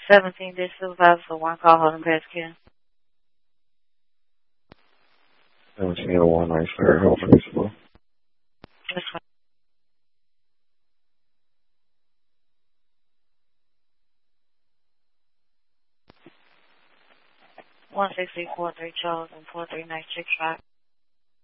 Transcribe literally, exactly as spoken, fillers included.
seventeen dish supervisor for one call holding past care. seventeen oh one nine square, hold principal. That's fine. one six eight four three Charles and four three nine six five.